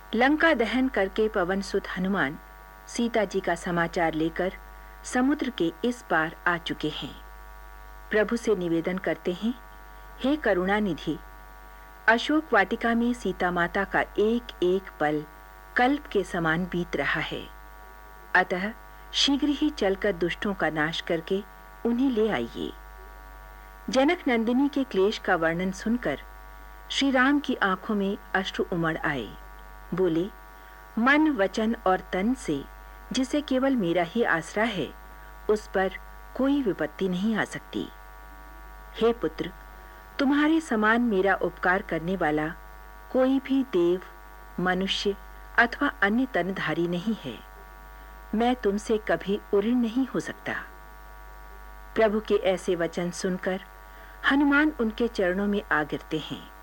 लंका दहन करके पवन सुत हनुमान सीता जी का समाचार लेकर समुद्र के इस पार आ चुके हैं। प्रभु से निवेदन करते हैं, हे करुणा निधि, अशोक वाटिका में सीता माता का एक एक पल कल्प के समान बीत रहा है। अतः शीघ्र ही चलकर दुष्टों का नाश करके उन्हें ले आइए। जनक नंदिनी के क्लेश का वर्णन सुनकर श्री राम की आंखों में अश्रु उमड़ आए। बोले, मन वचन और तन से जिसे केवल मेरा ही आसरा है, उस पर कोई विपत्ति नहीं आ सकती। हे पुत्र, तुम्हारे समान मेरा उपकार करने वाला कोई भी देव, मनुष्य अथवा अन्य तनधारी नहीं है। मैं तुमसे कभी उऋण नहीं हो सकता। प्रभु के ऐसे वचन सुनकर हनुमान उनके चरणों में आ गिरते हैं।